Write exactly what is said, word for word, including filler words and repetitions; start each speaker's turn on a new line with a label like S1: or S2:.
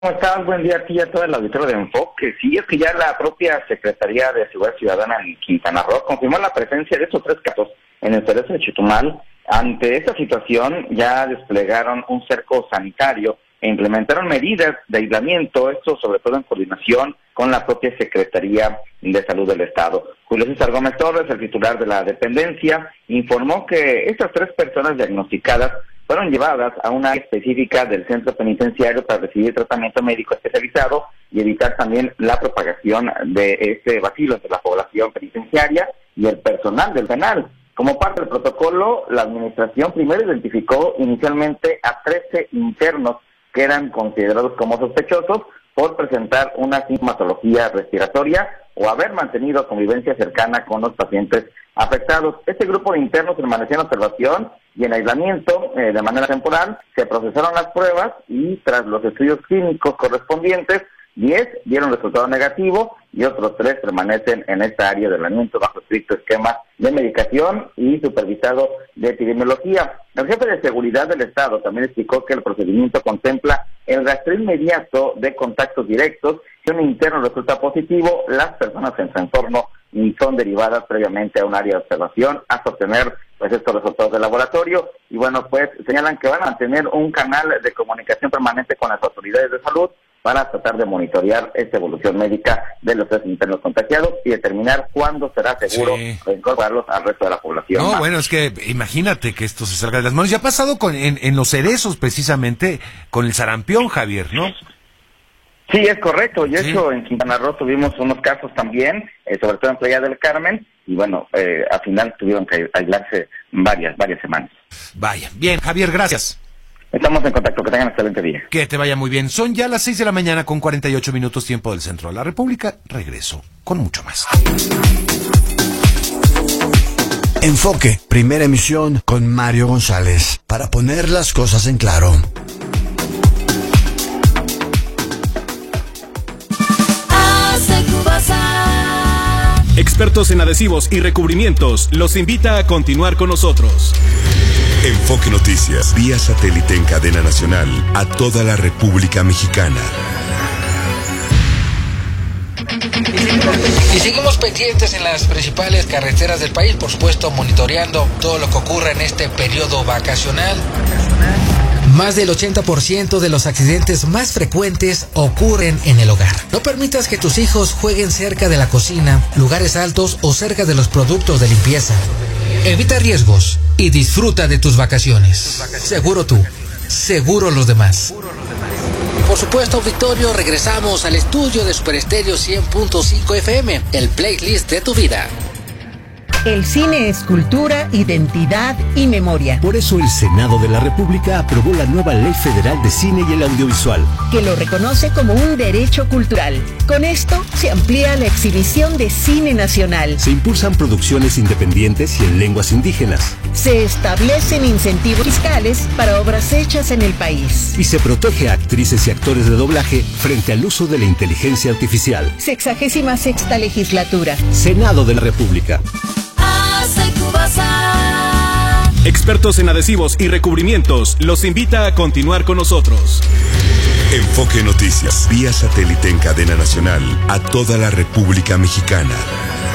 S1: ¿Cómo estás? Buen día a ti y a todo el auditorio de Enfoque. Sí, es que ya la propia Secretaría de Seguridad Ciudadana en Quintana Roo confirmó la presencia de estos tres casos en el Cerezo de Chetumal. Ante esta situación, ya desplegaron un cerco sanitario e implementaron medidas de aislamiento, esto sobre todo en coordinación con la propia Secretaría de Salud del Estado. Julio César Gómez Torres, el titular de la dependencia, informó que estas tres personas diagnosticadas fueron llevadas a una área específica del centro penitenciario para recibir tratamiento médico especializado y evitar también la propagación de este bacilo entre la población penitenciaria y el personal del penal. Como parte del protocolo, la administración primero identificó inicialmente a trece internos que eran considerados como sospechosos por presentar una sintomatología respiratoria o haber mantenido convivencia cercana con los pacientes afectados. Este grupo de internos permaneció en observación y en aislamiento eh, de manera temporal. Se procesaron las pruebas y tras los estudios clínicos correspondientes, diez dieron resultado negativo y otros tres permanecen en esta área de aislamiento bajo estricto esquema de medicación y supervisado de epidemiología. El jefe de seguridad del Estado también explicó que el procedimiento contempla el rastreo inmediato de contactos directos. Si un interno resulta positivo, las personas en su entorno son derivadas previamente a un área de observación hasta obtener pues estos resultados de laboratorio. Y bueno, pues señalan que van a tener un canal de comunicación permanente con las autoridades de salud para tratar de monitorear esta evolución médica de los tres internos contagiados y determinar cuándo será seguro sí. incorporarlos al resto de la población.
S2: No, bueno, es que imagínate que esto se salga de las manos. Ya ha pasado con, en, en los cerezos, precisamente, con el sarampión, Javier, ¿no?
S1: Sí, es correcto. Y sí. hecho, en Quintana Roo tuvimos unos casos también, eh, sobre todo en Playa del Carmen, y bueno, eh, al final tuvieron que aislarse varias, varias semanas.
S2: Vaya, bien, Javier, gracias.
S1: Estamos en contacto, que tengan un excelente día.
S2: Que te vaya muy bien. Son ya las seis de la mañana con cuarenta y ocho minutos tiempo del centro de la República. Regreso con mucho más.
S3: Enfoque, primera emisión con Mario González, para poner las cosas en claro.
S4: Expertos en adhesivos y recubrimientos los invita a continuar con nosotros.
S5: Enfoque Noticias, vía satélite en cadena nacional a toda la República Mexicana.
S6: Y seguimos pendientes en las principales carreteras del país, por supuesto monitoreando todo lo que ocurre en este periodo vacacional. Más del ochenta por ciento de los accidentes más frecuentes ocurren en el hogar. No permitas que tus hijos jueguen cerca de la cocina, lugares altos o cerca de los productos de limpieza. Evita riesgos y disfruta de tus vacaciones. Seguro tú, seguro los demás. Por supuesto, auditorio, regresamos al estudio de Super Estéreo cien punto cinco F M, el playlist de tu vida.
S7: El cine es cultura, identidad y memoria.
S8: Por eso el Senado de la República aprobó la nueva Ley Federal de Cine y el Audiovisual,
S7: que lo reconoce como un derecho cultural. Con esto se amplía la exhibición de cine nacional.
S8: Se impulsan producciones independientes y en lenguas indígenas.
S7: Se establecen incentivos fiscales para obras hechas en el país.
S8: Y se protege a actrices y actores de doblaje frente al uso de la inteligencia artificial.
S7: Sexagésima sexta legislatura.
S8: Senado de la República.
S4: Expertos en adhesivos y recubrimientos los invita a continuar con nosotros.
S5: Enfoque Noticias, vía satélite en cadena nacional a toda la República Mexicana.